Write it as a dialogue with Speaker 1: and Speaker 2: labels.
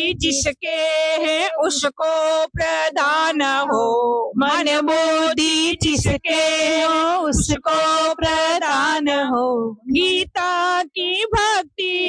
Speaker 1: जिसके है उसको प्रदान हो, मन बुद्धि जिसके हो उसको प्रदान हो। गीता की भक्ति